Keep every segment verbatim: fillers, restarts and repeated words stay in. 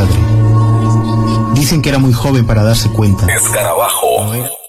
padre. Dicen que era muy joven para darse cuenta. Escarabajo.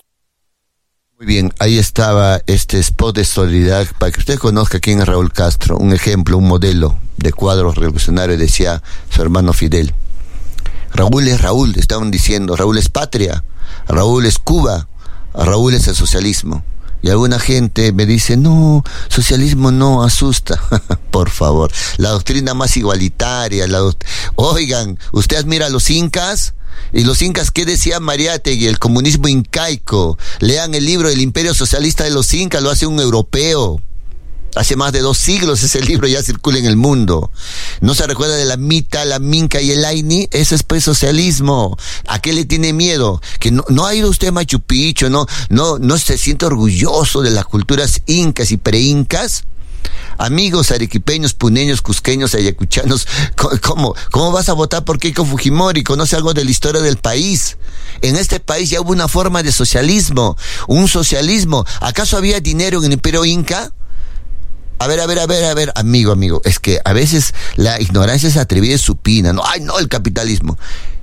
Muy bien, ahí estaba este spot de solidaridad para que usted conozca quién es Raúl Castro, un ejemplo, un modelo de cuadros revolucionarios, decía su hermano Fidel. Raúl es Raúl, estaban diciendo, Raúl es patria, Raúl es Cuba, Raúl es el socialismo. Y alguna gente me dice, no, socialismo no, asusta. Por favor, la doctrina más igualitaria, la doct... Oigan, usted admira a los incas. ¿Y los incas qué decía Mariátegui? El comunismo incaico. Lean el libro El Imperio Socialista de los Incas, lo hace un europeo. Hace más de dos siglos ese libro ya circula en el mundo. ¿No se recuerda de la Mita, la Minca y el Aini? Ese es pues socialismo. ¿A qué le tiene miedo? Que no, no ha ido usted a Machu Picchu, no, no, no se siente orgulloso de las culturas incas y preincas. Amigos arequipeños, puneños, cusqueños, ayacuchanos, ¿cómo, cómo vas a votar por Keiko Fujimori? Conoce algo de la historia del país. En este país ya hubo una forma de socialismo, un socialismo. ¿Acaso había dinero en el Imperio Inca? A ver, a ver, a ver, a ver, amigo, amigo, es que a veces la ignorancia es atrevida y supina, ¿no? ¡Ay, no, el capitalismo!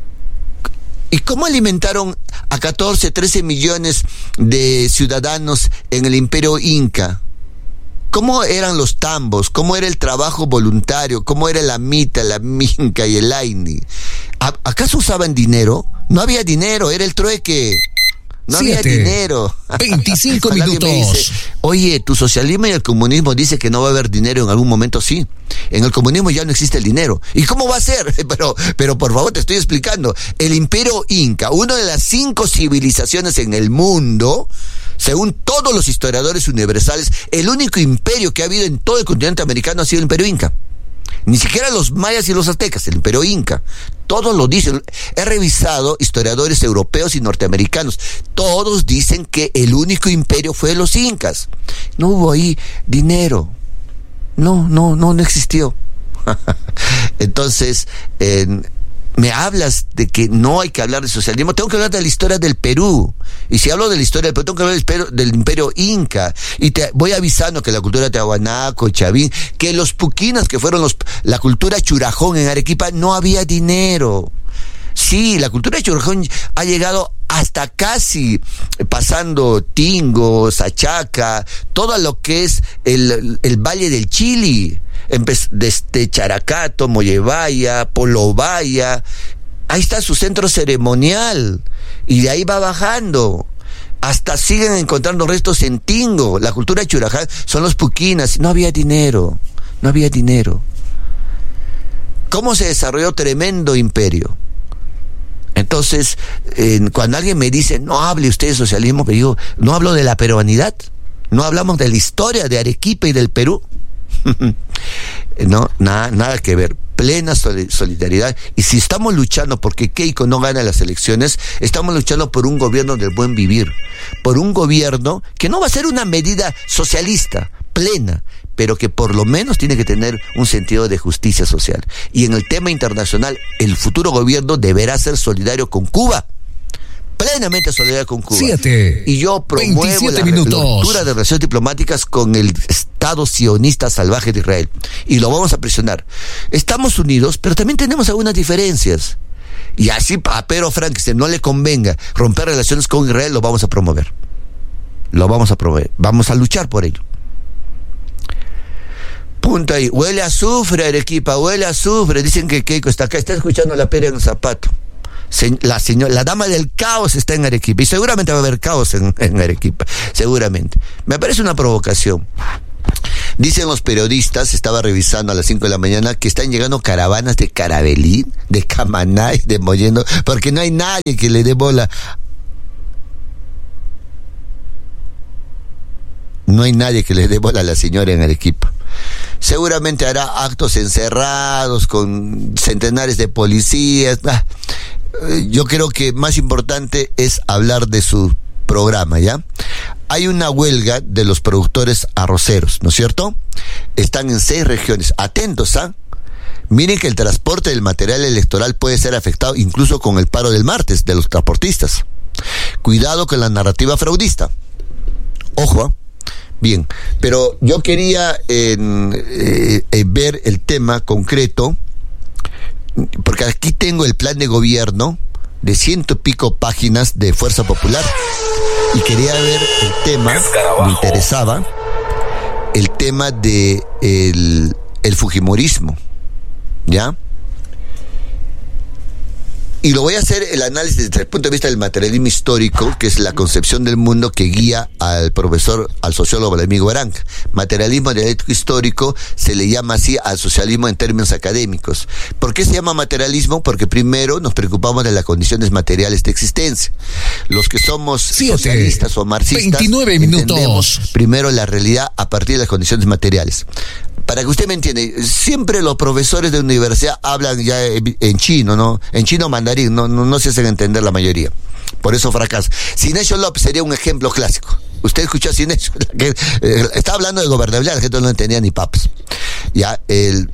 ¿Y cómo alimentaron a catorce, trece millones de ciudadanos en el Imperio Inca? ¿Cómo eran los tambos? ¿Cómo era el trabajo voluntario? ¿Cómo era la Mita, la Minca y el Aini? ¿Acaso usaban dinero? No había dinero, era el trueque. No Siete, había dinero. veinticinco minutos. Me dice, oye, tu socialismo y el comunismo dice que no va a haber dinero en algún momento. Sí, en el comunismo ya no existe el dinero. ¿Y cómo va a ser? Pero, pero por favor, te estoy explicando. El Imperio Inca, una de las cinco civilizaciones en el mundo, según todos los historiadores universales, el único imperio que ha habido en todo el continente americano ha sido el Imperio Inca. Ni siquiera los mayas y los aztecas, el Imperio Inca. Todos lo dicen. He revisado historiadores europeos y norteamericanos. Todos dicen que el único imperio fue los incas. No hubo ahí dinero. No, no, no, no existió. Entonces, eh, me hablas de que no hay que hablar de socialismo. Tengo que hablar de la historia del Perú. Y si hablo de la historia del Perú, tengo que hablar del imperio, del imperio Inca. Y te voy avisando que la cultura Tiahuanaco, Chavín, que los puquinas, que fueron los la cultura churajón en Arequipa, no había dinero. Sí, la cultura de churajón ha llegado hasta casi pasando Tingo, Sachaca, todo lo que es el, el Valle del Chili. Desde Characato, Mollevaya, Polovaya, ahí está su centro ceremonial, y de ahí va bajando, hasta siguen encontrando restos en Tingo. La cultura churaján son los puquinas. No había dinero, no había dinero. ¿Cómo se desarrolló tremendo imperio? Entonces, eh, cuando alguien me dice, no hable usted de socialismo, me digo, no hablo de la peruanidad, no hablamos de la historia de Arequipa y del Perú. No, nada, nada que ver. Plena solidaridad. Y si estamos luchando porque Keiko no gana las elecciones, estamos luchando por un gobierno del buen vivir, por un gobierno que no va a ser una medida socialista plena, pero que por lo menos tiene que tener un sentido de justicia social. Y en el tema internacional, el futuro gobierno deberá ser solidario con Cuba, plenamente solidario con Cuba. Siete, y yo promuevo la ruptura de relaciones diplomáticas con el Estado sionista salvaje de Israel. Y lo vamos a presionar. Estamos unidos, pero también tenemos algunas diferencias. Y así a Pedro Frankenstein no le convenga romper relaciones con Israel, lo vamos a promover. Lo vamos a promover. Vamos a luchar por ello. Punto ahí. Huele a azufre, Arequipa, huele a azufre. Dicen que Keiko está acá, está escuchando la pera en el zapato. La señora, la dama del caos está en Arequipa, y seguramente va a haber caos en, en Arequipa, seguramente. Me parece una provocación. Dicen los periodistas, estaba revisando a las cinco de la mañana, que están llegando caravanas de Carabelín, de Camanay, de Mollendo, porque no hay nadie que le dé bola. No hay nadie que le dé bola a la señora en Arequipa. Seguramente hará actos encerrados con centenares de policías. Ah, yo creo que más importante es hablar de su programa, ¿ya? Hay una huelga de los productores arroceros, ¿no es cierto? Están en seis regiones. Atentos, ¿ah? Miren que el transporte del material electoral puede ser afectado incluso con el paro del martes de los transportistas. Cuidado con la narrativa fraudista. Ojo, ¿ah? Bien, pero yo quería eh, eh, ver el tema concreto porque aquí tengo el plan de gobierno de ciento y pico páginas de Fuerza Popular y quería ver el tema, me interesaba el tema de el, el fujimorismo, ¿ya? Y lo voy a hacer el análisis desde el punto de vista del materialismo histórico, que es la concepción del mundo que guía al profesor, al sociólogo Vladimir Guaranca. Materialismo dialéctico histórico se le llama así al socialismo en términos académicos. ¿Por qué se llama materialismo? Porque primero nos preocupamos de las condiciones materiales de existencia. Los que somos Siete, socialistas o marxistas veintinueve minutos. Entendemos primero la realidad a partir de las condiciones materiales. Para que usted me entienda, siempre los profesores de universidad hablan ya en chino, ¿no? En chino mandarín, no, no, no se hacen entender la mayoría. Por eso fracasa. Sinesio López sería un ejemplo clásico. Usted escuchó a Sinesio, que eh, está hablando de gobernabilidad, la gente no entendía ni papas. Ya, el...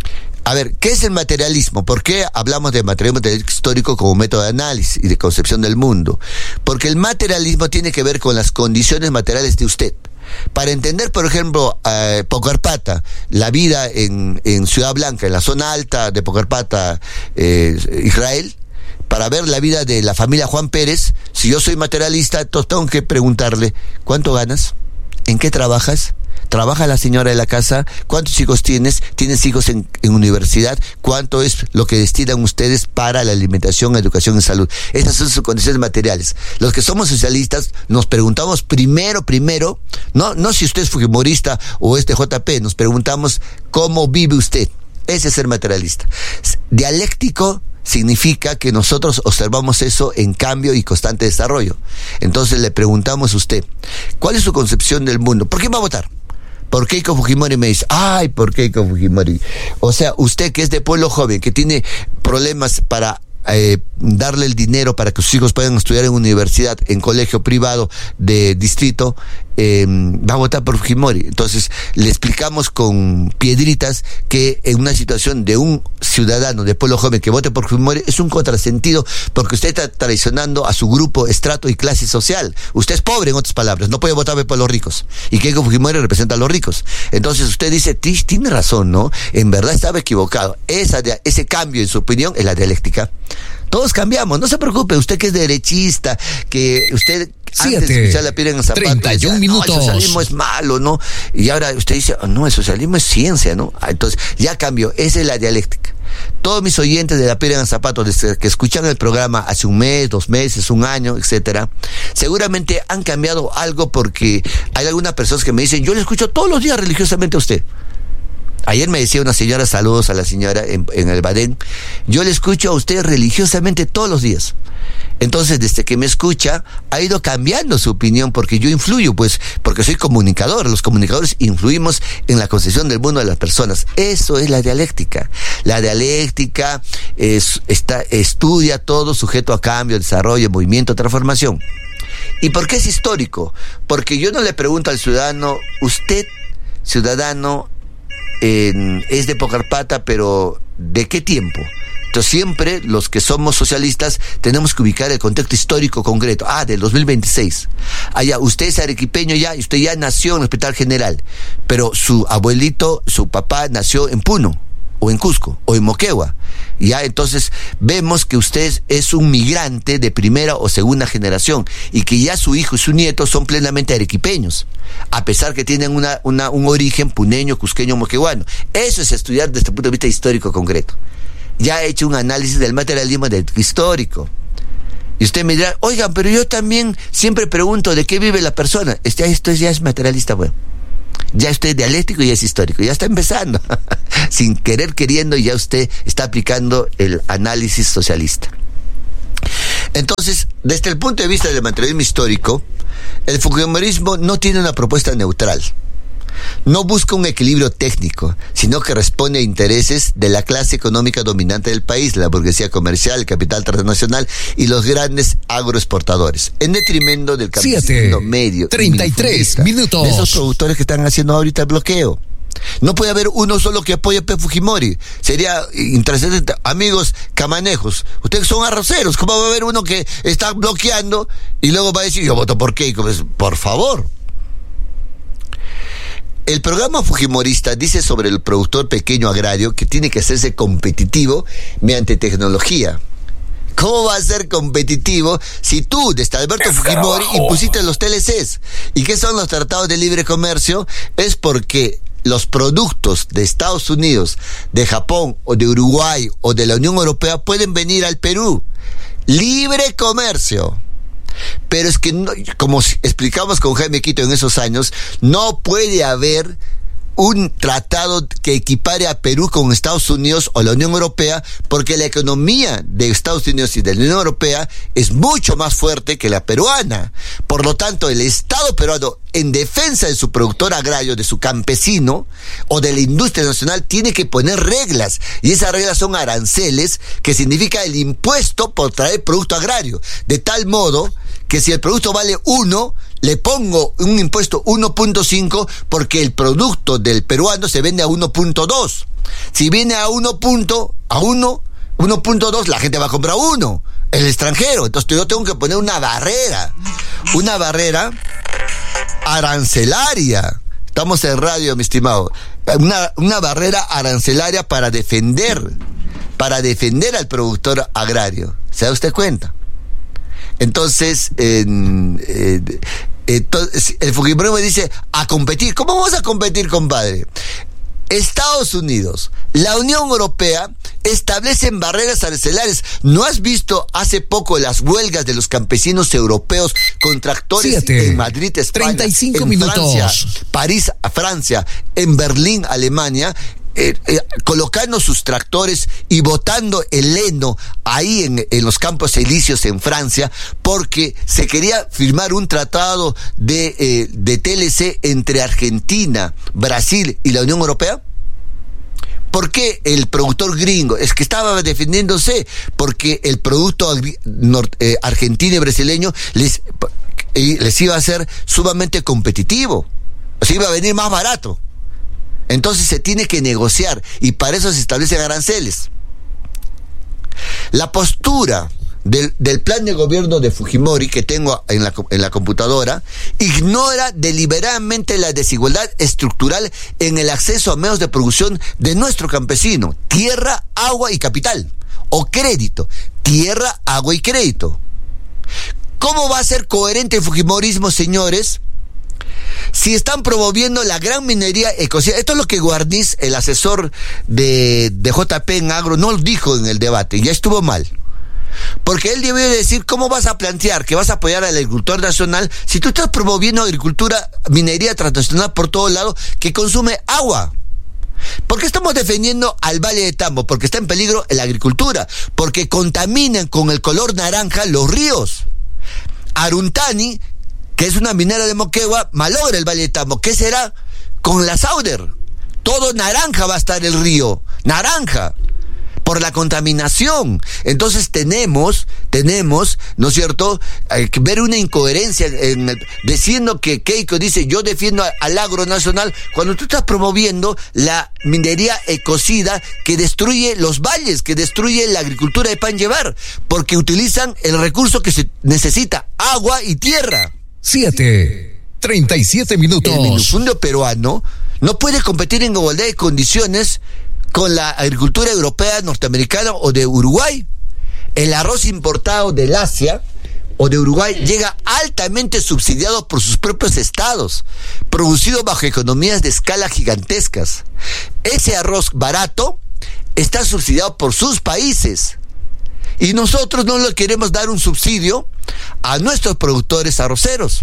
A ver, ¿qué es el materialismo? ¿Por qué hablamos de materialismo histórico como método de análisis y de concepción del mundo? Porque el materialismo tiene que ver con las condiciones materiales de usted. Para entender, por ejemplo, eh, Pocarpata, la vida en, en Ciudad Blanca, en la zona alta de Pocarpata, eh, Israel, para ver la vida de la familia Juan Pérez, si yo soy materialista, entonces tengo que preguntarle, ¿cuánto ganas? ¿En qué trabajas? ¿Trabaja la señora de la casa? ¿Cuántos hijos tienes? ¿Tienes hijos en, en universidad? ¿Cuánto es lo que destinan ustedes para la alimentación, educación y salud? Esas son sus condiciones materiales. Los que somos socialistas nos preguntamos primero, primero, no, no si usted es fujimorista o es de J P, nos preguntamos cómo vive usted. Ese es ser materialista. Dialéctico significa que nosotros observamos eso en cambio y constante desarrollo. Entonces le preguntamos a usted, ¿cuál es su concepción del mundo? ¿Por qué va a votar? ¿Por Keiko Fujimori? Me dice, ay, ¿por Keiko Fujimori? O sea, usted que es de pueblo joven, que tiene problemas para eh, darle el dinero para que sus hijos puedan estudiar en universidad, en colegio privado de distrito, eh, va a votar por Fujimori. Entonces, le explicamos con piedritas que en una situación de un ciudadano de pueblo joven que vote por Fujimori es un contrasentido, porque usted está traicionando a su grupo, estrato y clase social. Usted es pobre, en otras palabras, no puede votar por los ricos. Y Keiko Fujimori representa a los ricos. Entonces usted dice, tiene razón, ¿no? En verdad estaba equivocado. Esa, ese cambio en su opinión es la dialéctica. Todos cambiamos, no se preocupe, usted que es derechista, que usted Siete, antes de escuchar la piedra en el zapato treinta y un decía, minutos. No, el socialismo es malo, ¿no? Y ahora usted dice, oh, no, el socialismo es ciencia, ¿no? Entonces ya cambió, esa es la dialéctica. Todos mis oyentes de la piedra en el zapato, desde que escuchan el programa hace un mes, dos meses, un año, etcétera, seguramente han cambiado algo, porque hay algunas personas que me dicen, yo le escucho todos los días religiosamente a usted. Ayer me decía una señora, saludos a la señora en, en el Badén, yo le escucho a usted religiosamente todos los días. Entonces, desde que me escucha, ha ido cambiando su opinión, porque yo influyo, pues, porque soy comunicador. Los comunicadores influimos en la concepción del mundo de las personas. Eso es la dialéctica. La dialéctica es, está, estudia todo sujeto a cambio, desarrollo, movimiento, transformación. ¿Y por qué es histórico? Porque yo no le pregunto al ciudadano, usted, ciudadano, Eh, es de Pocarpata, pero ¿de qué tiempo? Entonces siempre los que somos socialistas tenemos que ubicar el contexto histórico concreto. Ah, del dos mil veintiséis. Allá, usted es arequipeño ya, y usted ya nació en el Hospital General, pero su abuelito, su papá nació en Puno, o en Cusco, o en Moquegua. Ya, entonces vemos que usted es un migrante de primera o segunda generación, y que ya su hijo y su nieto son plenamente arequipeños, a pesar que tienen una, una, un origen puneño, cusqueño, moqueguano. Eso es estudiar desde el punto de vista histórico concreto. Ya he hecho un análisis del materialismo del histórico. Y usted me dirá, oigan, pero yo también siempre pregunto de qué vive la persona. Este, esto ya es materialista, bueno. Ya usted es dialéctico y es histórico, ya está empezando. Sin querer queriendo, ya usted está aplicando el análisis socialista. Entonces, desde el punto de vista del materialismo histórico, el fujimorismo no tiene una propuesta neutral. No busca un equilibrio técnico, sino que responde a intereses de la clase económica dominante del país, la burguesía comercial, el capital transnacional y los grandes agroexportadores, en detrimento del campesino medio. treinta y tres minutos. De esos productores que están haciendo ahorita el bloqueo. No puede haber uno solo que apoye a P. Fujimori. Sería interesante. Amigos camanejos, ustedes son arroceros, ¿cómo va a haber uno que está bloqueando y luego va a decir, yo voto por Keiko? Pues, por favor. El programa fujimorista dice sobre el productor pequeño agrario que tiene que hacerse competitivo mediante tecnología. ¿Cómo va a ser competitivo si tú, desde Alberto Fujimori, impusiste los T L Cs? ¿Y qué son los tratados de libre comercio? Es porque los productos de Estados Unidos, de Japón o de Uruguay o de la Unión Europea pueden venir al Perú. Libre comercio. Pero es que, no, como explicamos con Jaime Quito en esos años, no puede haber un tratado que equipare a Perú con Estados Unidos o la Unión Europea, porque la economía de Estados Unidos y de la Unión Europea es mucho más fuerte que la peruana. Por lo tanto, el Estado peruano, en defensa de su productor agrario, de su campesino o de la industria nacional, tiene que poner reglas, y esas reglas son aranceles, que significa el impuesto por traer producto agrario, de tal modo que si el producto vale uno, le pongo un impuesto uno punto cinco, porque el producto del peruano se vende a uno punto dos. Si viene a uno a uno, uno punto dos, la gente va a comprar uno, el extranjero. Entonces yo tengo que poner una barrera, una barrera arancelaria. Estamos en radio, mi estimado. Una, una barrera arancelaria para defender, para defender al productor agrario. ¿Se da usted cuenta? Entonces, eh, eh, entonces el Fujimori me dice, a competir. ¿Cómo vamos a competir, compadre? Estados Unidos, la Unión Europea establecen barreras arancelarias. ¿No has visto hace poco las huelgas de los campesinos europeos con tractores Siete. en Madrid, España, treinta y cinco en minutos. Francia, París, Francia, en Berlín, Alemania? Eh, eh, colocando sus tractores y botando el heno ahí en, en los campos elíseos en Francia, porque se quería firmar un tratado de, eh, de T L C entre Argentina, Brasil y la Unión Europea. ¿Por qué el productor gringo? Es que estaba defendiéndose porque el producto eh, argentino y brasileño les, eh, les iba a ser sumamente competitivo, o sea, iba a venir más barato. Entonces se tiene que negociar, y para eso se establecen aranceles. La postura del, del plan de gobierno de Fujimori, que tengo en la, en la computadora, ignora deliberadamente la desigualdad estructural en el acceso a medios de producción de nuestro campesino: tierra, agua y capital, o crédito, tierra, agua y crédito. ¿Cómo va a ser coherente el fujimorismo, señores, si están promoviendo la gran minería ecocida? Esto es lo que Guarniz, el asesor de, de J P en Agro, no lo dijo en el debate, ya estuvo mal. Porque él debió decir, ¿cómo vas a plantear que vas a apoyar al agricultor nacional si tú estás promoviendo agricultura, minería transnacional por todo lado que consume agua? ¿Por qué estamos defendiendo al Valle de Tambo? Porque está en peligro la agricultura, porque contaminan con el color naranja los ríos. Aruntani, que es una minera de Moquegua, malogra el Valle de Tambo. ¿Qué será con la Sauder? Todo naranja va a estar el río, naranja, por la contaminación. Entonces tenemos, tenemos, ¿no es cierto?, eh, ver una incoherencia en el, diciendo que Keiko dice, yo defiendo a, al agro nacional, cuando tú estás promoviendo la minería ecocida que destruye los valles, que destruye la agricultura de pan llevar, porque utilizan el recurso que se necesita, agua y tierra. Siete, treinta y siete minutos. El minifundio peruano no puede competir en igualdad de condiciones con la agricultura europea, norteamericana o de Uruguay. El arroz importado del Asia o de Uruguay llega altamente subsidiado por sus propios estados, producido bajo economías de escala gigantescas. Ese arroz barato está subsidiado por sus países, y nosotros no le queremos dar un subsidio a nuestros productores arroceros.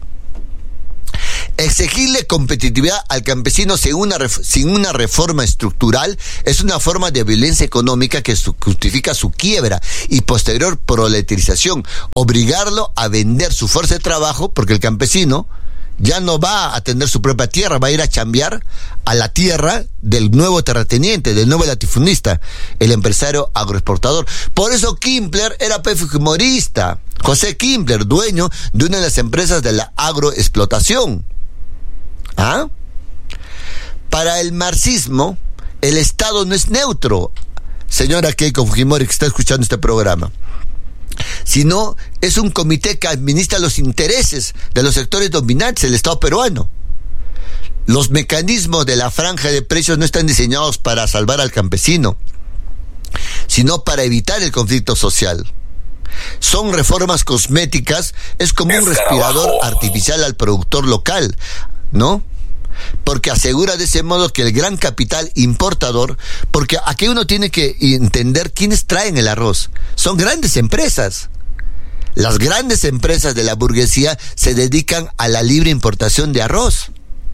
Exigirle competitividad al campesino sin una, sin una reforma estructural es una forma de violencia económica que justifica su quiebra y posterior proletarización. Obligarlo a vender su fuerza de trabajo, porque el campesino ya no va a tener su propia tierra, va a ir a chambear a la tierra del nuevo terrateniente, del nuevo latifundista, el empresario agroexportador. Por eso Kimpler era fujimorista. José Kimpler, dueño de una de las empresas de la agroexplotación. ¿Ah? Para el marxismo, el Estado no es neutro, señora Keiko Fujimori, que está escuchando este programa, sino es un comité que administra los intereses de los sectores dominantes del Estado peruano. Los mecanismos de la franja de precios no están diseñados para salvar al campesino, sino para evitar el conflicto social. Son reformas cosméticas, es como un respirador artificial al productor local, ¿no? Porque asegura de ese modo que el gran capital importador, porque aquí uno tiene que entender quiénes traen el arroz, son grandes empresas. Las grandes empresas de la burguesía se dedican a la libre importación de arroz.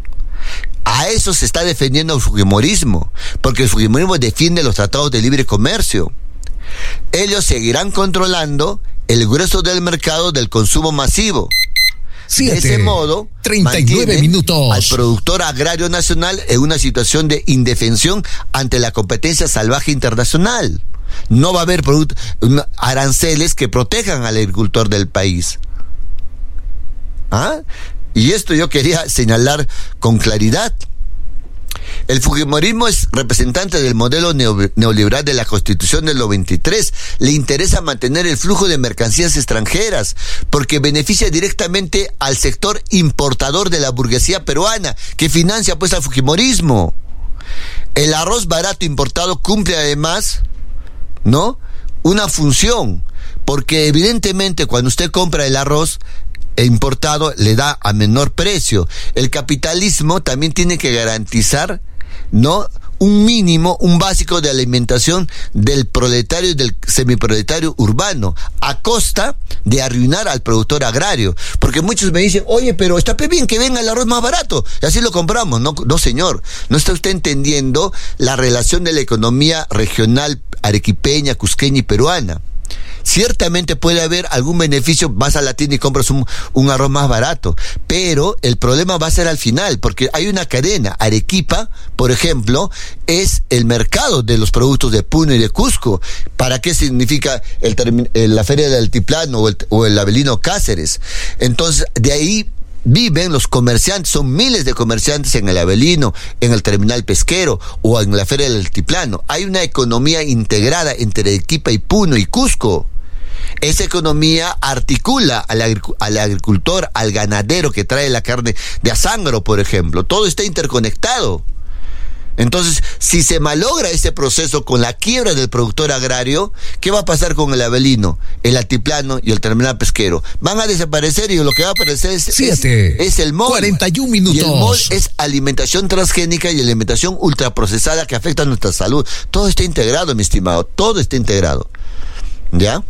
A eso se está defendiendo el fujimorismo, porque el fujimorismo defiende los tratados de libre comercio. Ellos seguirán controlando el grueso del mercado del consumo masivo. Siete, de ese modo, treinta y nueve minutos. Al productor agrario nacional en una situación de indefensión ante la competencia salvaje internacional. No va a haber product- aranceles que protejan al agricultor del país. ¿Ah? Y esto yo quería señalar con claridad. El fujimorismo es representante del modelo neo- neoliberal de la Constitución del noventa y tres. Le interesa mantener el flujo de mercancías extranjeras porque beneficia directamente al sector importador de la burguesía peruana, que financia pues al fujimorismo. El arroz barato importado cumple además, ¿no?, una función, porque evidentemente cuando usted compra el arroz importado le da a menor precio. El capitalismo también tiene que garantizar, ¿no?, un mínimo, un básico de alimentación del proletario y del semiproletario urbano, a costa de arruinar al productor agrario. Porque muchos me dicen, oye, pero está bien que venga el arroz más barato, y así lo compramos. No, no señor, no está usted entendiendo la relación de la economía regional arequipeña, cusqueña y peruana. Ciertamente puede haber algún beneficio, vas a la tienda y compras un, un arroz más barato, pero el problema va a ser al final, porque hay una cadena. Arequipa, por ejemplo, es el mercado de los productos de Puno y de Cusco. ¿Para qué significa el termi- la Feria del Altiplano o el, o el Avelino Cáceres? Entonces, de ahí viven los comerciantes, son miles de comerciantes en el Avelino, en el terminal pesquero o en la Feria del Altiplano. Hay una economía integrada entre Arequipa y Puno y Cusco. Esa economía articula al, agric- al agricultor, al ganadero que trae la carne de Azángaro, por ejemplo. Todo está interconectado. Entonces, si se malogra ese proceso con la quiebra del productor agrario, ¿qué va a pasar con el Avelino, el Altiplano y el terminal pesquero? Van a desaparecer y lo que va a aparecer es, Siete, es, es el mol. cuarenta y un minutos. Y el mol es alimentación transgénica y alimentación ultraprocesada que afecta a nuestra salud. Todo está integrado, mi estimado, todo está integrado. ¿Ya?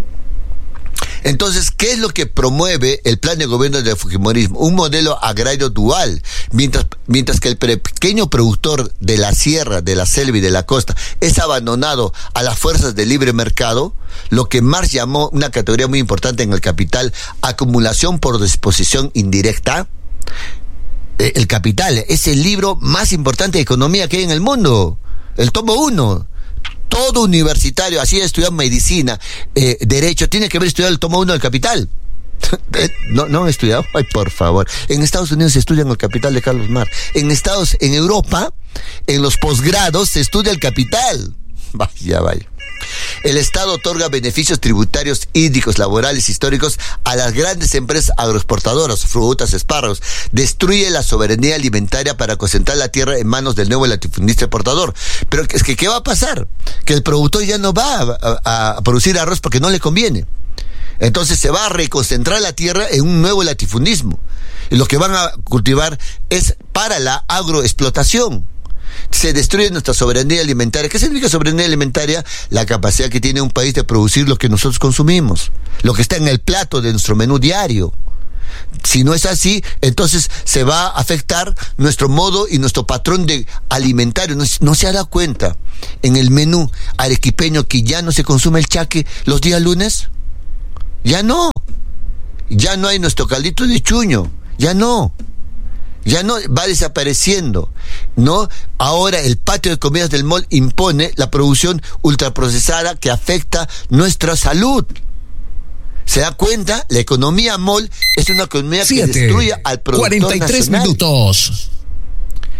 Entonces, ¿qué es lo que promueve el plan de gobierno del fujimorismo? Un modelo agrario dual. Mientras, mientras que el pequeño productor de la sierra, de la selva y de la costa es abandonado a las fuerzas del libre mercado, lo que Marx llamó una categoría muy importante en el Capital, acumulación por disposición indirecta. Eh, el Capital es el libro más importante de economía que hay en el mundo. El tomo uno. Todo universitario, así ha estudiado medicina, eh, derecho, tiene que haber estudiado el tomo uno del Capital. ¿No, no han estudiado? Ay, por favor. En Estados Unidos se estudia el Capital de Carlos Marx. En Estados, en Europa, en los posgrados se estudia el Capital. Vaya, vaya. El Estado otorga beneficios tributarios, hídricos, laborales, históricos a las grandes empresas agroexportadoras, frutas, espárragos. Destruye la soberanía alimentaria para concentrar la tierra en manos del nuevo latifundista exportador. Pero es que, ¿qué va a pasar? Que el productor ya no va a, a, a producir arroz porque no le conviene. Entonces se va a reconcentrar la tierra en un nuevo latifundismo. Y lo que van a cultivar es para la agroexplotación. Se destruye nuestra soberanía alimentaria. ¿Qué significa soberanía alimentaria? La capacidad que tiene un país de producir lo que nosotros consumimos, lo que está en el plato de nuestro menú diario. Si no es así, entonces se va a afectar nuestro modo y nuestro patrón de alimentario. No, no se ha dado cuenta en el menú arequipeño que ya no se consume el chaque los días lunes. Ya no. Ya no hay nuestro caldito de chuño. Ya no. Ya no, va desapareciendo, ¿no? Ahora el patio de comidas del mall impone la producción ultraprocesada que afecta nuestra salud. ¿Se da cuenta? La economía mall es una economía Siete, que destruye al productor cuarenta y tres nacional. minutos.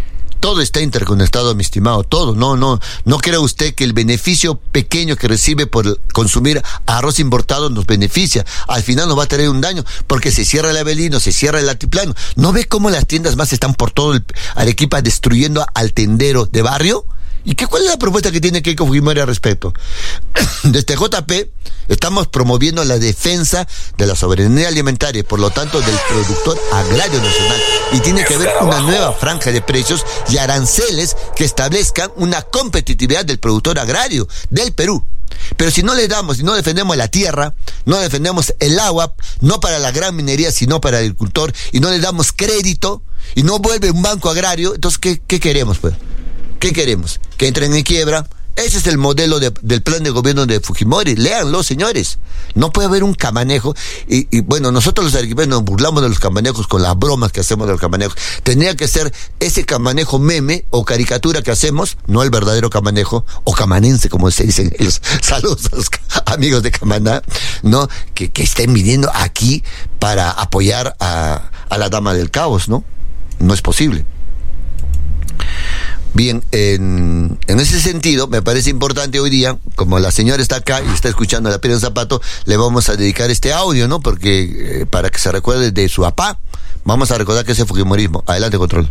Todo está interconectado, mi estimado, todo. No, no, no crea usted que el beneficio pequeño que recibe por consumir arroz importado nos beneficia. Al final nos va a traer un daño, porque se cierra el Avelino, se cierra el Altiplano. ¿No ve cómo las tiendas más están por todo el Arequipa destruyendo al tendero de barrio? ¿Y qué, cuál es la propuesta que tiene Keiko Fujimori al respecto? Desde J P estamos promoviendo la defensa de la soberanía alimentaria y por lo tanto del productor agrario nacional. Y tiene que haber una nueva franja de precios y aranceles que establezcan una competitividad del productor agrario del Perú. Pero si no le damos, si no defendemos la tierra, no defendemos el agua, no para la gran minería, sino para el agricultor, y no le damos crédito, y no vuelve un banco agrario, entonces, ¿qué, qué queremos, pues? ¿Qué queremos? ¿Que entren en quiebra? Ese es el modelo de, del plan de gobierno de Fujimori. Léanlo, señores. No puede haber un camanejo. Y, y bueno, nosotros los arequipeños nos burlamos de los camanejos con las bromas que hacemos de los camanejos. Tendría que ser ese camanejo meme o caricatura que hacemos, no el verdadero camanejo, o camanense, como se dicen ellos. Saludos a los amigos de Camaná, ¿no? Que, que estén viniendo aquí para apoyar a, a la dama del caos, ¿no? No es posible. Bien, en, en ese sentido, me parece importante hoy día, como la señora está acá y está escuchando La Piedra en Zapato, le vamos a dedicar este audio, ¿no? Porque, eh, para que se recuerde de su papá, vamos a recordar que ese fujimorismo. Adelante, control.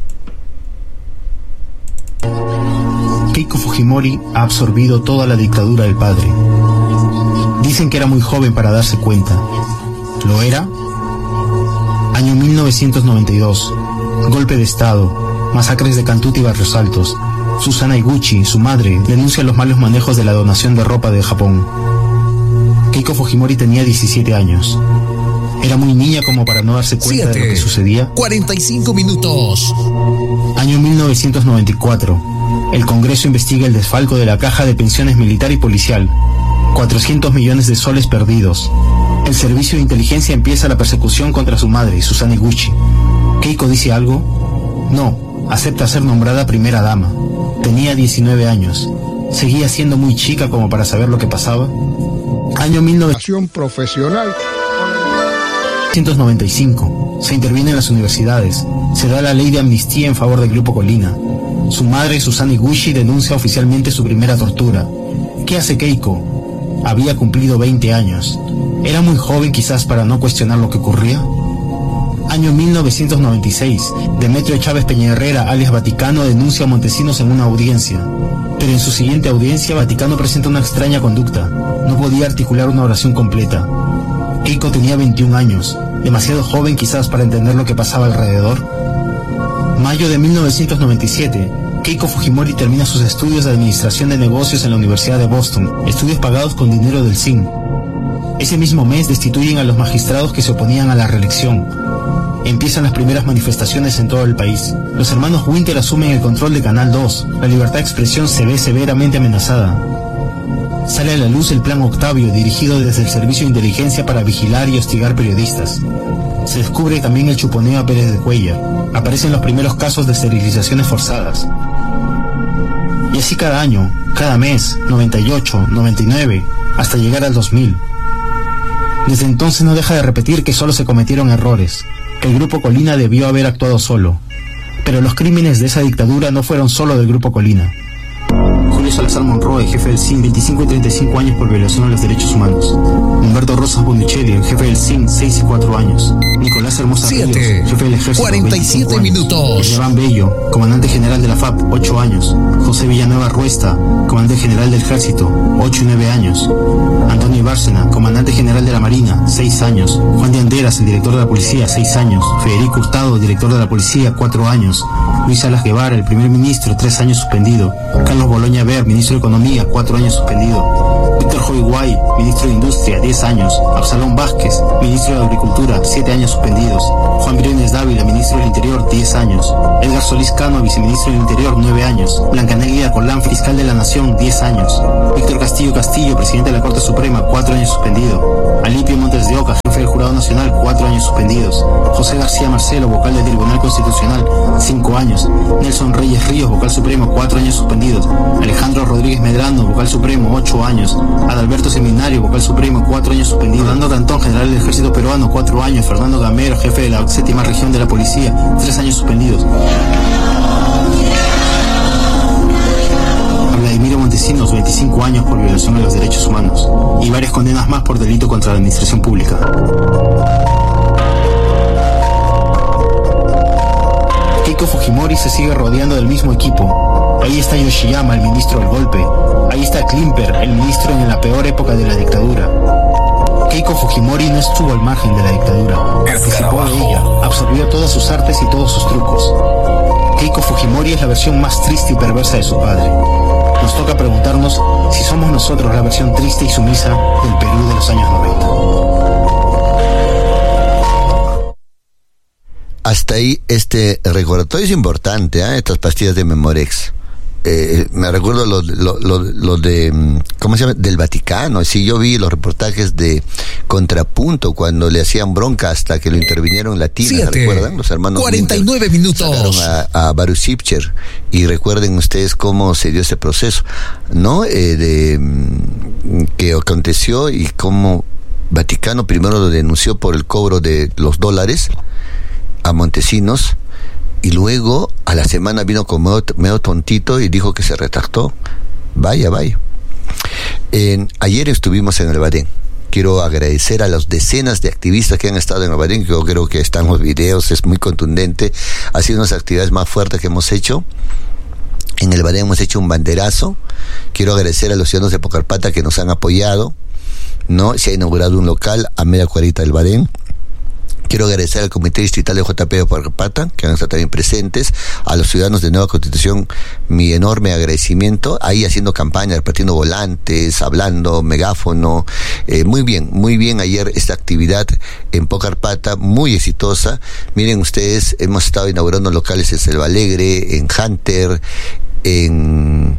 Keiko Fujimori ha absorbido toda la dictadura del padre. Dicen que era muy joven para darse cuenta. ¿Lo era? Año mil novecientos noventa y dos. Golpe de Estado. Masacres de Cantuta y Barrios Altos. Susana Iguchi, su madre, denuncia los malos manejos de la donación de ropa de Japón. Keiko Fujimori tenía diecisiete años. Era muy niña como para no darse cuenta Siete, de lo que sucedía. cuarenta y cinco minutos. Año mil novecientos noventa y cuatro. El Congreso investiga el desfalco de la Caja de Pensiones Militar y Policial. cuatrocientos millones de soles perdidos. El servicio de inteligencia empieza la persecución contra su madre, Susana Iguchi. ¿Keiko dice algo? No. Acepta ser nombrada primera dama. Tenía diecinueve años. Seguía siendo muy chica como para saber lo que pasaba. Año mil novecientos noventa y cinco. Se interviene en las universidades. Se da la ley de amnistía en favor del Grupo Colina. Su madre, Susana Iguchi, denuncia oficialmente su primera tortura. ¿Qué hace Keiko? Había cumplido veinte años. ¿Era muy joven quizás para no cuestionar lo que ocurría? Año mil novecientos noventa y seis. Demetrio Chávez Peñaherrera, alias Vaticano, denuncia a Montesinos en una audiencia. Pero en su siguiente audiencia, Vaticano presenta una extraña conducta. No podía articular una oración completa. Keiko tenía veintiún años, demasiado joven quizás para entender lo que pasaba alrededor. Mayo de mil novecientos noventa y siete. Keiko Fujimori termina sus estudios de Administración de Negocios en la Universidad de Boston, estudios pagados con dinero del S I N. Ese mismo mes destituyen a los magistrados que se oponían a la reelección. Empiezan las primeras manifestaciones en todo el país. Los hermanos Winter asumen el control de Canal dos. La libertad de expresión se ve severamente amenazada. Sale a la luz el Plan Octavio, dirigido desde el Servicio de Inteligencia para vigilar y hostigar periodistas. Se descubre también el chuponeo a Pérez de Cuellar. Aparecen los primeros casos de esterilizaciones forzadas. Y así cada año, cada mes, noventa y ocho, noventa y nueve, hasta llegar al dos mil. Desde entonces no deja de repetir que solo se cometieron errores, que el Grupo Colina debió haber actuado solo. Pero los crímenes de esa dictadura no fueron solo del Grupo Colina. Julio Salazar Monroy, jefe del S I N, veinticinco y treinta y cinco años por violación a los derechos humanos. Humberto Rosas Bonicelli, el jefe del S I N, seis y cuatro años. Nicolás Hermosa Siete, Ríos, jefe del ejército, cuarenta y siete minutos. Esteban Bello, comandante general de la F A P, ocho años. José Villanueva Ruesta, comandante general del ejército, ocho y nueve años. Antonio Bárcena, comandante general de la Marina, seis años. Juan de Anderas, el director de la policía, seis años. Federico Hurtado, director de la policía, cuatro años. Luis Salas Guevara, el primer ministro, tres años suspendido. Carlos Boloña Ver, ministro de Economía, cuatro años suspendido. Víctor Joiguay, ministro de Industria, diez años. Absalón Vázquez, ministro de Agricultura, siete años suspendidos. Juan Briones Dávila, ministro del Interior, diez años. Edgar Solís Cano, viceministro del Interior, nueve años. Blanca Nelia Colán, fiscal de la Nación, diez años. Víctor Castillo Castillo, presidente de la Corte Suprema, cuatro años suspendido. Alipio Montes de Oca, jefe del Jurado Nacional, cuatro años suspendidos. José García Marcelo, vocal del Tribunal Constitucional, cinco años. Nelson Reyes Ríos, vocal supremo, cuatro años suspendidos. Alejandro Rodríguez Medrano, vocal supremo, ocho años. Adalberto Seminario, vocal supremo, cuatro años suspendido. Fernando Cantón, general del ejército peruano, cuatro años. Fernando Gamero, jefe de la séptima región de la policía, tres años suspendidos. Vladimiro Montesinos, veinticinco años por violación a los derechos humanos. Y varias condenas más por delito contra la administración pública. Keiko Fujimori se sigue rodeando del mismo equipo. Ahí está Yoshiyama, el ministro del golpe. Ahí está Klimper, el ministro en la peor época de la dictadura. Keiko Fujimori no estuvo al margen de la dictadura. Participó de ella, absorbió todas sus artes y todos sus trucos. Keiko Fujimori es la versión más triste y perversa de su padre. Nos toca preguntarnos si somos nosotros la versión triste y sumisa del Perú de los años noventa. Hasta ahí este recordatorio es importante, ¿eh? Estas pastillas de Memorex. Eh, me recuerdo lo, lo, lo, lo de, ¿cómo se llama? Del Vaticano. Sí, yo vi los reportajes de Contrapunto cuando le hacían bronca hasta que lo intervinieron latinos, ¿se recuerdan? Los hermanos cuarenta y nueve minutos. A, a Baruch Sipcher, y recuerden ustedes cómo se dio ese proceso, ¿no? Eh, de que aconteció y cómo Vaticano primero lo denunció por el cobro de los dólares a Montesinos, y luego a la semana vino con medio, medio tontito y dijo que se retractó. Vaya, vaya. En, ayer estuvimos en el Badén. Quiero agradecer a las decenas de activistas que han estado en el Badén. Yo creo que están los videos, es muy contundente. Ha sido una de las actividades más fuertes que hemos hecho. En el Badén hemos hecho un banderazo. Quiero agradecer a los ciudadanos de Pocarpata que nos han apoyado, ¿no? Se ha inaugurado un local a media cuadrita del Badén. Quiero agradecer al Comité Distrital de J P de Pocarpata, que han estado también presentes, a los ciudadanos de Nueva Constitución, mi enorme agradecimiento, ahí haciendo campaña, repartiendo volantes, hablando, megáfono, eh, muy bien, muy bien ayer esta actividad en Pocarpata, muy exitosa. Miren ustedes, hemos estado inaugurando locales en Selva Alegre, en Hunter, en,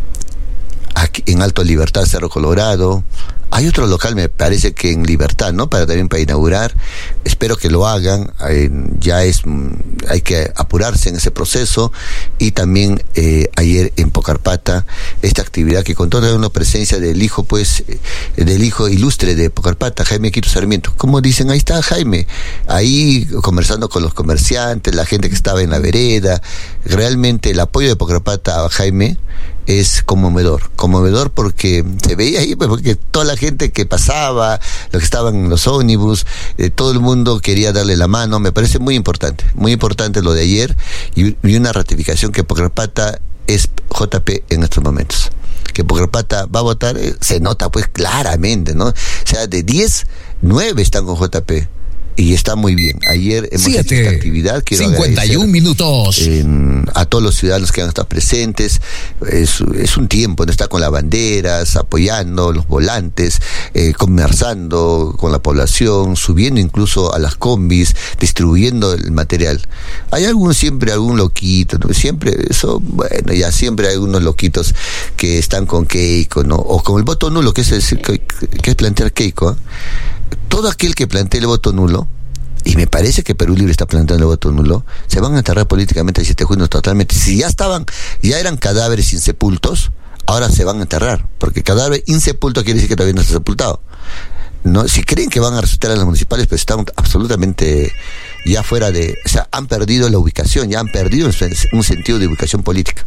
aquí, en Alto Libertad, Cerro Colorado. Hay otro local, me parece que en Libertad, ¿no? Para también para inaugurar. Espero que lo hagan. Eh, ya es, hay que apurarse en ese proceso. Y también eh, ayer en Pocarpata, esta actividad que contó con una presencia del hijo, pues, eh, del hijo ilustre de Pocarpata, Jaime Quito Sarmiento. Como dicen, ahí está Jaime, ahí conversando con los comerciantes, la gente que estaba en la vereda. Realmente el apoyo de Pocarpata a Jaime es conmovedor, conmovedor porque se veía ahí, porque toda la gente que pasaba, los que estaban en los ómnibus, eh, todo el mundo quería darle la mano. Me parece muy importante, muy importante lo de ayer, y, y una ratificación que Pocarpata es J P en estos momentos. Que Pocarpata va a votar, eh, se nota pues claramente, ¿no? O sea, de diez, nueve están con J P. Y está muy bien. Ayer hemos hecho esta actividad. Quiero cincuenta y un minutos. Eh, a todos los ciudadanos que han estado presentes. Es, es un tiempo, ¿no? Está con las banderas, apoyando los volantes, eh, conversando con la población, subiendo incluso a las combis, distribuyendo el material. Hay algún, siempre algún loquito, ¿no? Siempre, eso, bueno, ya siempre hay algunos loquitos que están con Keiko, ¿no? O con el voto nulo, que es decir, que, que es plantear Keiko, ¿eh? Todo aquel que plantee el voto nulo, y me parece que Perú Libre está planteando el voto nulo, se van a enterrar políticamente el siete de junio totalmente. Si ya estaban, ya eran cadáveres insepultos, ahora se van a enterrar, porque cadáver insepulto quiere decir que todavía no está sepultado. No, si creen que van a resultar en las municipales, pues están absolutamente ya fuera de, o sea, han perdido la ubicación, ya han perdido un sentido de ubicación política.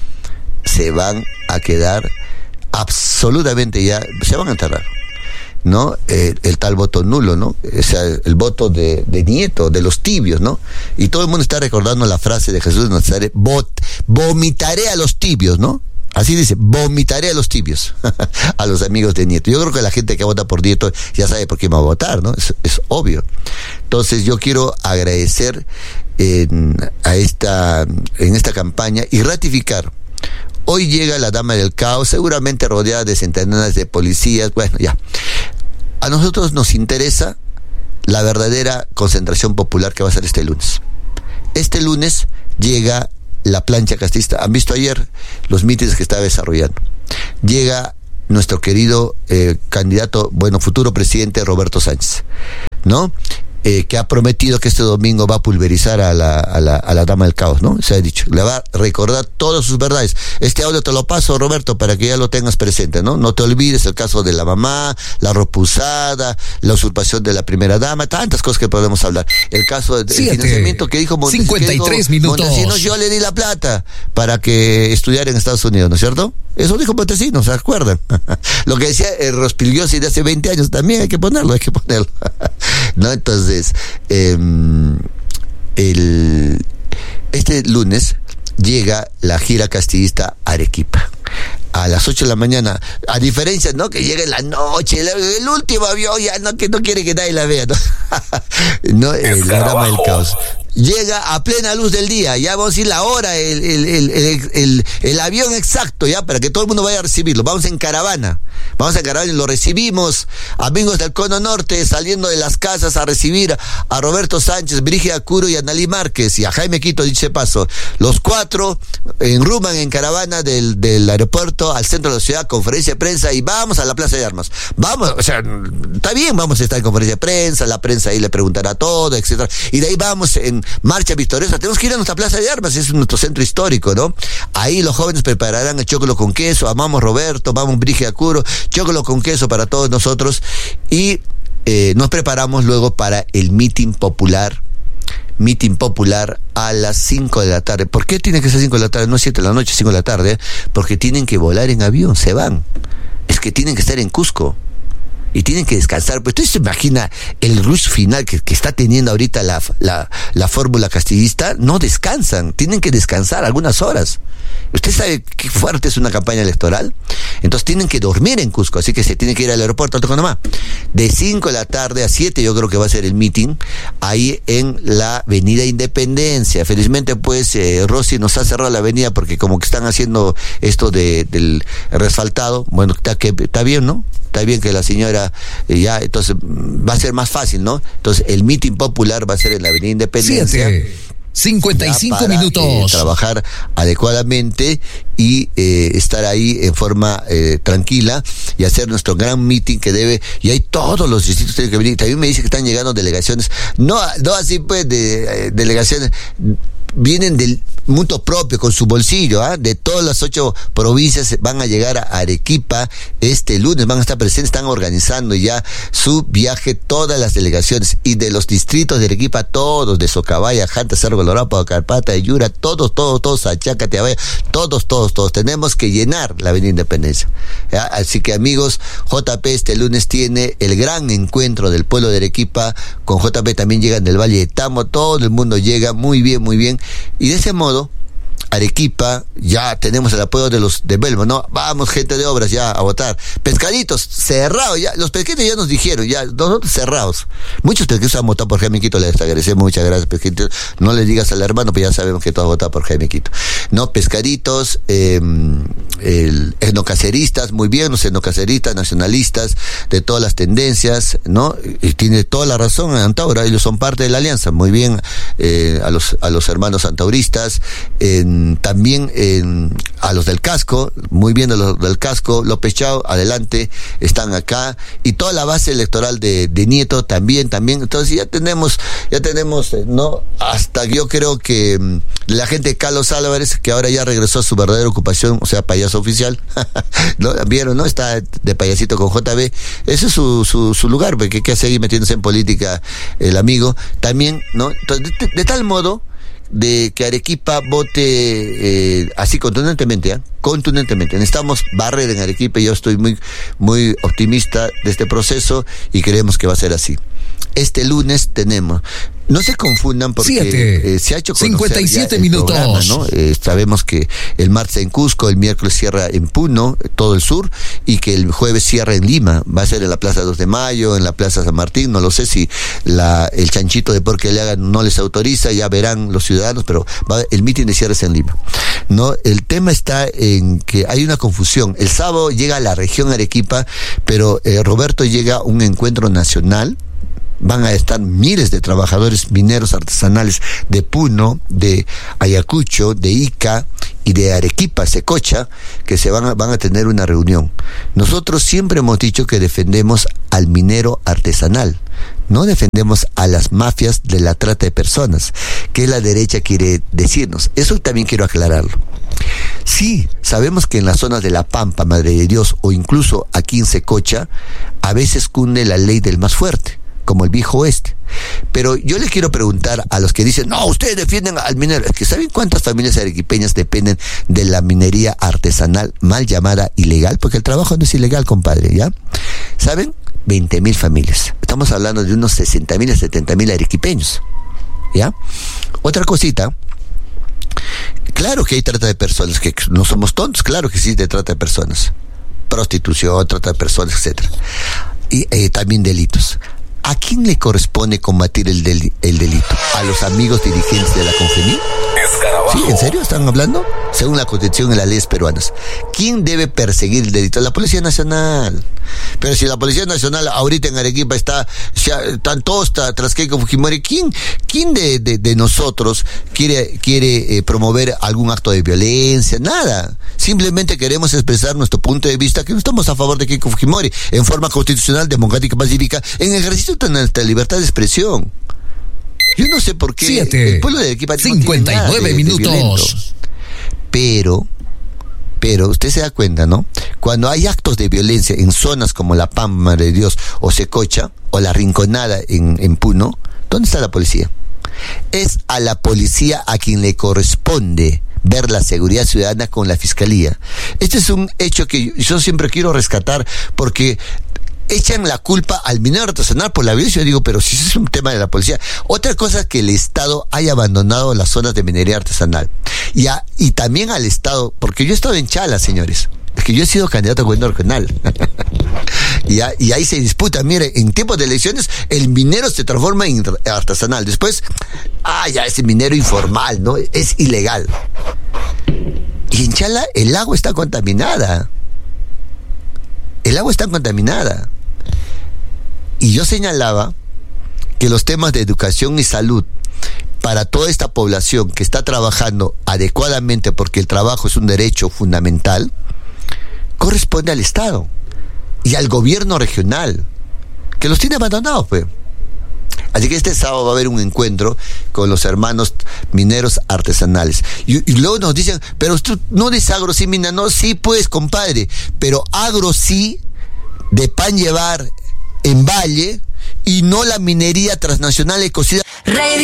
Se van a quedar absolutamente ya, se van a enterrar, ¿no? El, el tal voto nulo, ¿no? O sea, el voto de, de Nieto, de los tibios, ¿no? Y todo el mundo está recordando la frase de Jesús de Nazaret, Vot, vomitaré a los tibios, ¿no? Así dice, vomitaré a los tibios, a los amigos de Nieto. Yo creo que la gente que vota por Nieto ya sabe por quién va a votar, ¿no? Es, es obvio. Entonces yo quiero agradecer en, a esta, en esta campaña y ratificar. Hoy llega la Dama del Caos, seguramente rodeada de centenares de policías. Bueno, ya. A nosotros nos interesa la verdadera concentración popular que va a ser este lunes. Este lunes llega la plancha castista. ¿Han visto ayer los mítines que estaba desarrollando? Llega nuestro querido eh, candidato, bueno, futuro presidente Roberto Sánchez, ¿no? eh, que ha prometido que este domingo va a pulverizar a la, a la, a la dama del caos, ¿no? Se ha dicho, le va a recordar todas sus verdades. Este audio te lo paso, Roberto, para que ya lo tengas presente, ¿no? No te olvides el caso de la mamá, la ropa usada, la usurpación de la primera dama, tantas cosas que podemos hablar. El caso del financiamiento que dijo Montesinos, cincuenta y tres minutos. Montesinos, yo le di la plata para que estudiara en Estados Unidos, ¿no es cierto? Eso dijo Montesinos, ¿se acuerdan? Lo que decía el Rospigliosi de hace veinte años también hay que ponerlo, hay que ponerlo. ¿No? Entonces, eh, el, este lunes llega la gira castillista a Arequipa. A las ocho de la mañana, a diferencia, ¿no? Que llega en la noche, el, el último avión ya no, que no quiere que nadie la vea, ¿no? No, el drama del caos. Llega a plena luz del día, ya vamos a decir la hora, el, el, el, el, el, el avión exacto, ya, para que todo el mundo vaya a recibirlo. Vamos en caravana, vamos en caravana y lo recibimos, amigos del Cono Norte, saliendo de las casas a recibir a Roberto Sánchez, Brígida Curo y a Nalí Márquez y a Jaime Quito, dicho de paso. Los cuatro enruman en caravana del, del aeropuerto al centro de la ciudad, conferencia de prensa y vamos a la Plaza de Armas. Vamos, o sea, está bien, vamos a estar en conferencia de prensa, la prensa ahí le preguntará todo, etcétera. Y de ahí vamos en marcha victoriosa. Tenemos que ir a nuestra Plaza de Armas, es nuestro centro histórico, ¿no? Ahí los jóvenes prepararán el chocolo con queso, amamos Roberto, vamos Brígida Curo, chocolo con queso para todos nosotros y eh, nos preparamos luego para el mitin popular, mitin popular a las cinco de la tarde. ¿Por qué tiene que ser cinco de la tarde? No siete de la noche, cinco de la tarde, ¿eh? Porque tienen que volar en avión, se van. Es que tienen que estar en Cusco. Y tienen que descansar. Pues usted se imagina el rush final que, que está teniendo ahorita la, la, la fórmula castillista. No descansan, tienen que descansar algunas horas. Usted sabe qué fuerte es una campaña electoral. Entonces tienen que dormir en Cusco, así que se tienen que ir al aeropuerto Alto Conamá. De cinco de la tarde a siete yo creo que va a ser el meeting ahí en la Avenida Independencia. Felizmente pues eh, Rosy nos ha cerrado la avenida porque como que están haciendo esto de, del resfaltado. Bueno, está, que, está bien, ¿no? Está bien que la señora eh, ya, entonces va a ser más fácil, ¿no? Entonces el meeting popular va a ser en la Avenida Independencia. Siete. cincuenta y cinco para, minutos. Eh, trabajar adecuadamente y eh, estar ahí en forma eh, tranquila y hacer nuestro gran meeting que debe, y hay todos los distritos tienen que venir. También me dice que están llegando delegaciones, no, no así pues de eh, delegaciones, vienen del mutuo propio con su bolsillo, ¿ah? De todas las ocho provincias van a llegar a Arequipa este lunes, van a estar presentes, están organizando ya su viaje todas las delegaciones y de los distritos de Arequipa todos, de Socabaya, Janta, Cerro Colorado, Paucarpata, Yura, todos, todos, todos, Achaca, Teabaya, todos, todos, todos, tenemos que llenar la Avenida Independencia, ¿ya? Así que amigos, J P este lunes tiene el gran encuentro del pueblo de Arequipa, con J P también llegan del Valle de Tamo, todo el mundo llega, muy bien, muy bien, y de ese modo Arequipa, ya tenemos el apoyo de los de Belmo, ¿no? Vamos, gente de obras, ya a votar. Pescaditos, cerrados, ya, los pesqueros ya nos dijeron, ya, nosotros cerrados. Muchos pesqueros han votado por Jaime Quito, les agradecemos, muchas gracias, pesqueritos. No les digas al hermano, pero ya sabemos que todos han votado por Jaime Quito. No, pescaditos, eh, el, etnocaceristas, muy bien, los etnocaceristas, nacionalistas, de todas las tendencias, ¿no? Y tiene toda la razón, Antaura, ellos son parte de la alianza, muy bien, eh, a los, a los hermanos antauristas, en también en, a los del casco, muy bien a los del casco, López Chao, adelante, están acá, y toda la base electoral de, de Nieto también, también, entonces ya tenemos, ya tenemos, no, hasta yo creo que um, la gente de Carlos Álvarez, que ahora ya regresó a su verdadera ocupación, o sea, payaso oficial, ¿no? Vieron, ¿no? Está de payasito con J B, ese es su, su, su lugar, porque que seguir metiéndose en política el amigo, también, ¿no? Entonces, de, de tal modo, de que Arequipa vote eh, así contundentemente, ¿eh? contundentemente. Necesitamos barrer en Arequipa y yo estoy muy, muy optimista de este proceso y creemos que va a ser así. Este lunes tenemos, no se confundan porque eh, se ha hecho conocer cincuenta y siete ya el minutos. programa, ¿no? Eh, sabemos que el martes en Cusco, el miércoles cierra en Puno, todo el sur, y que el jueves cierra en Lima. Va a ser en la Plaza dos de Mayo, en la Plaza San Martín, no lo sé si la, el chanchito de porque le hagan no les autoriza, ya verán los ciudadanos, pero va, el mitin de cierre es en Lima. No, el tema está en que hay una confusión. El sábado llega a la región Arequipa, pero eh, Roberto llega a un encuentro nacional. Van a estar miles de trabajadores mineros artesanales de Puno, de Ayacucho, de Ica y de Arequipa, Secocha, que se van a, van a tener una reunión. Nosotros siempre hemos dicho que defendemos al minero artesanal, no defendemos a las mafias de la trata de personas, que la derecha quiere decirnos. Eso también quiero aclararlo. Sí, sabemos que en las zonas de La Pampa, Madre de Dios, o incluso aquí en Secocha, a veces cunde la ley del más fuerte, como el viejo oeste. Pero yo les quiero preguntar a los que dicen, no, ustedes defienden al minero. Es que ¿saben cuántas familias arequipeñas dependen de la minería artesanal, mal llamada ilegal? Porque el trabajo no es ilegal, compadre, ¿ya? ¿Saben? veinte mil familias. Estamos hablando de unos sesenta mil a setenta mil arequipeños, ¿ya? Otra cosita. Claro que hay trata de personas, que no somos tontos, claro que sí, de trata de personas. Prostitución, trata de personas, etcétera. Y eh, también delitos. ¿A quién le corresponde combatir el, del, el delito? ¿A los amigos dirigentes de la Confemí? ¿Sí? ¿En serio están hablando? Según la Constitución y las leyes peruanas. ¿Quién debe perseguir el delito? La Policía Nacional. Pero si la Policía Nacional ahorita en Arequipa está, están todos tras Keiko Fujimori, ¿quién, quién de, de, de nosotros quiere, quiere eh, promover algún acto de violencia? Nada. Simplemente queremos expresar nuestro punto de vista, que no estamos a favor de Keiko Fujimori, en forma constitucional, democrática, pacífica, en ejercicio de nuestra libertad de expresión. Yo no sé por qué Siete, el pueblo de Arequipa no cincuenta y nueve tiene nada de, minutos. De pero, pero usted se da cuenta, ¿no? Cuando hay actos de violencia en zonas como La Pampa, Madre de Dios, o Secocha, o La Rinconada en, en Puno, ¿dónde está la policía? Es a la policía a quien le corresponde ver la seguridad ciudadana con la fiscalía. Este es un hecho que yo siempre quiero rescatar, porque echan la culpa al minero artesanal por la violencia. Yo digo, pero si ese es un tema de la policía. Otra cosa es que el Estado haya abandonado las zonas de minería artesanal. Y, a, y también al Estado, porque yo he estado en Chala, señores. Es que yo he sido candidato a gobierno regional. y, a, y ahí se disputa. Mire, en tiempos de elecciones, el minero se transforma en artesanal. Después, ah, ya ese minero informal, ¿no? Es ilegal. Y en Chala, el agua está contaminada. El agua está contaminada. Y yo señalaba que los temas de educación y salud para toda esta población que está trabajando adecuadamente, porque el trabajo es un derecho fundamental, corresponde al Estado y al gobierno regional, que los tiene abandonados, pues. Así que este sábado va a haber un encuentro con los hermanos mineros artesanales. Y, y luego nos dicen, pero usted no es agro, sí, mina. No, sí, pues, compadre, pero agro sí, de pan llevar en Valle, y no la minería transnacional ecocida.